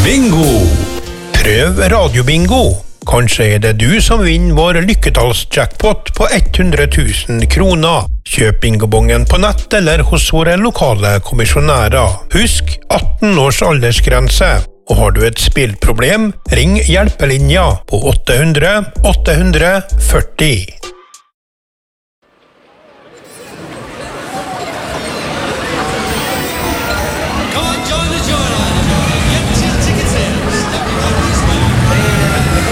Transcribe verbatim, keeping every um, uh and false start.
Bingo! Prøv radiobingo. Kanskje er det du som vinner vår lykketallsjackpot på hundre tusen kroner. Kjøp bingobongen på nett eller hos våre lokale kommisjonærer. Husk atten års aldersgrense. Og har du et spillproblem, ring hjelpelinja på åtte hundre åtte hundre førti.